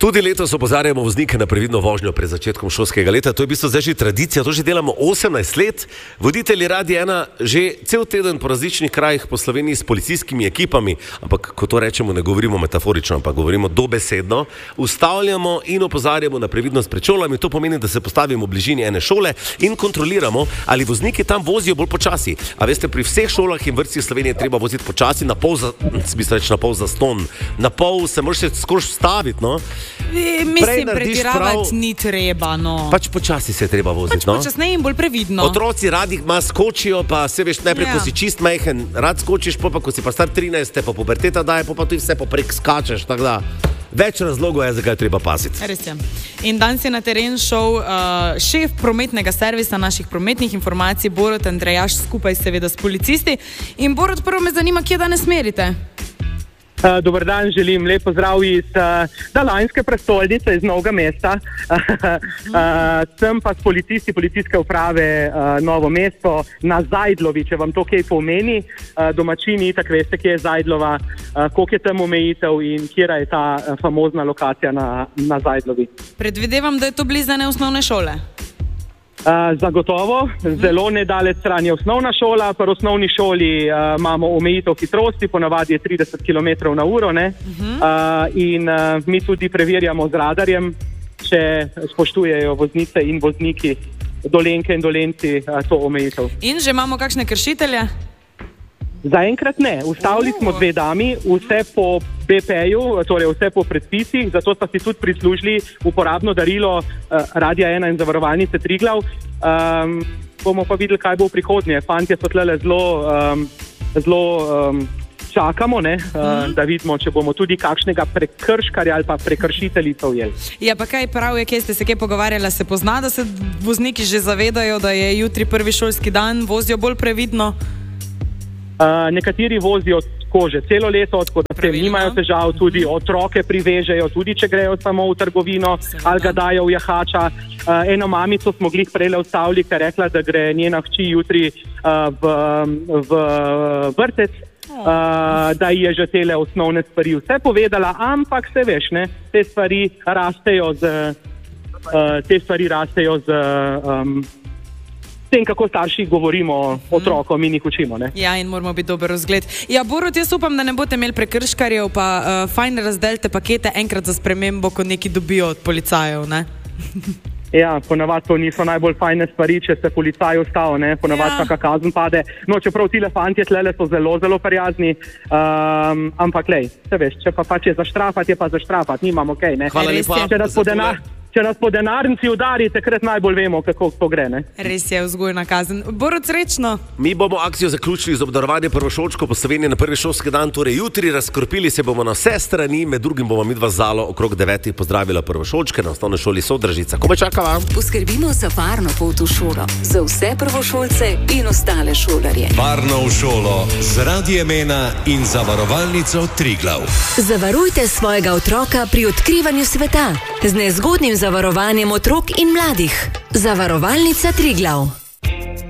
Tudi letos opozarjamo voznike na previdno vožnjo pred začetkom šolskega leta. To je v bistvu zdaj že tradicija, to že delamo 18 let. Voditelji Radia 1 že cel teden po različnih krajih po Sloveniji s policijskimi ekipami, ampak ko to rečemo, ne govorimo metaforično, ampak govorimo dobesedno, ustavljamo in opozarjamo na previdnost pred šolami. To pomeni, da se postavimo v bližini ene šole in kontroliramo, ali vozniki tam vozijo bolj počasi. A veste, pri vseh šolah in vrtcih Slovenije treba voziti počasi, na pol zaston, na pol se moraš skoraj vstaviti, no. Mislim, pretiravati ni treba, no. Pač počasi se je treba voziti, no. Počasneje in bolj previdno. Otroci radi skočijo, pa se veš, najprej, ko si čist majhen, rad skočiš, pa ko si pa star 13, pa puberteta daje, pa ti vse poprek skačeš, tako da. Več razlogov je, zakaj treba paziti. Res je. In danes je na teren šel šef prometnega servisa naših prometnih informacij, Borut Andrejaš, skupaj seveda s policisti. In Borut, prvo me zanima, kje danes merite? Dober dan, želim lep pozdrav iz Dalajnske prestolnice, iz Novega mesta. Sem pa s policisti policijske uprave Novo mesto na Zajdlovi, če vam to kaj pomeni. Domačini, tako veste, kje je Zajdlova, koliko je tam omejitev in kjera je ta famozna lokacija na Zajdlovi. Predvidevam, da je to blizu ene osnovne šole. Zagotovo, zelo nedaleč stran je osnovna šola. Pri osnovni šoli imamo omejitev hitrosti, ponavadi je 30 km/h, ne? In mi tudi preverjamo z radarjem, če spoštujejo voznice in vozniki, Dolenke in Dolenci, to omejitev. In že imamo kakšne kršitelje? Zaenkrat ne. Ustavili smo 2 dami, vse po BP-ju, torej vse po predpisih, zato sta si tudi prislužili uporabno darilo Radia 1 in Zavarovalnice Triglav. Bomo pa videli, kaj bo v prihodnje. Fantje so tlele zelo čakamo, ne, da vidimo, če bomo tudi kakšnega prekrškarja ali pa prekršiteljico ujeli. Ja, pa kaj prav je, kje ste se kaj pogovarjali, se pozna, da se vozniki že zavedajo, da je jutri prvi šolski dan, vozijo bolj previdno? Nekateri vozijo kože celo leto, tako da tem nimajo težav, tudi otroke privežejo, tudi če grejo samo v trgovino ali ga dajo v jahača. Eno mamico smo glih prejle ustavili, ker je rekla, da gre njena hči jutri v vrtec, da ji je že tele osnovne stvari vse povedala, ampak se veš, ne, te stvari rastejo z tem, kako starši govorimo otrokom in jih učimo, ne? Ja, in moramo biti dober vzgled. Ja, Borut, jaz upam, da ne boste imeli prekrškarjev, pa fajn razdelite pakete enkrat za spremembo, ko neki dobijo od policajev, ne? Ja, ponavadi to niso najbolj fajne stvari, če se policaj ustavi, ne? Ponavadi taka kazen pade. No, čeprav tile fantje tlele so zelo, zelo prijazni, ampak lej, se veš, če pa pač je zaštrafati, je pa zaštrafati, nimamo kaj, ne? Hvala lepa. Če nas po denarnici udari, takrat najbolj vemo, kako to gre, ne? Res je, vzgojna kazen. Borut, srečno! Mi bomo akcijo zaključili z obdarovanjem prvošolčkov po Sloveniji na prvi šolski dan, torej jutri. Razkropili se bomo na vse strani, med drugim bomo midva z Zalo okrog 9 pozdravila prvošolčke na osnovni šoli Sodražica. Komaj čakava? Poskrbimo za varno pot v šolo, za vse prvošolce in ostale šolarje. Varno v šolo z Radiem 1 in Zavarovalnico Triglav. Zavarujte svojega otroka pri odkrivanju sveta z nezgodnim zavarovanjem otrok in mladih. Zavarovalnica Triglav.